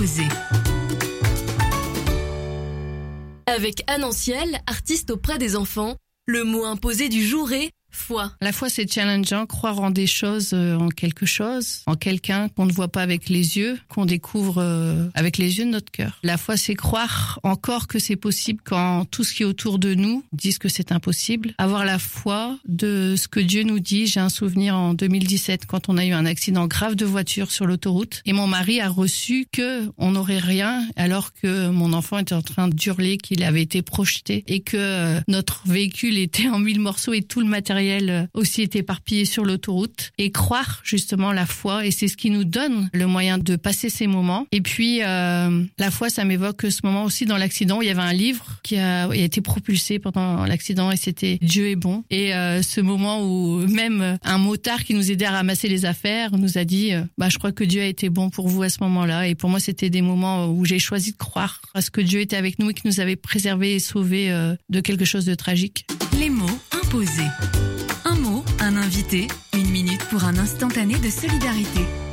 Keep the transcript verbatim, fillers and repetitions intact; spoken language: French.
imposé. Avec Anne Anciel, artiste auprès des enfants, le mot imposé du jour est foi. La foi, c'est challengeant, croire en des choses, euh, en quelque chose, en quelqu'un qu'on ne voit pas avec les yeux, qu'on découvre euh, avec les yeux de notre cœur. La foi, c'est croire encore que c'est possible quand tout ce qui est autour de nous disent que c'est impossible. Avoir la foi de ce que Dieu nous dit. J'ai un souvenir en deux mille dix-sept quand on a eu un accident grave de voiture sur l'autoroute et mon mari a reçu que on n'aurait rien alors que mon enfant était en train d'hurler qu'il avait été projeté et que euh, notre véhicule était en mille morceaux et tout le matériel aussi est éparpillé sur l'autoroute, et croire justement la foi, et c'est ce qui nous donne le moyen de passer ces moments. Et puis euh, la foi, ça m'évoque ce moment aussi dans l'accident où il y avait un livre qui a, a été propulsé pendant l'accident et c'était Dieu est bon. Et euh, ce moment où même un motard qui nous aidait à ramasser les affaires nous a dit euh, bah je crois que Dieu a été bon pour vous à ce moment-là. Et pour moi, c'était des moments où j'ai choisi de croire à ce que Dieu était avec nous et qui nous avait préservés et sauvés euh, de quelque chose de tragique. Les mots imposés. Un mot, un invité, une minute pour un instantané de solidarité.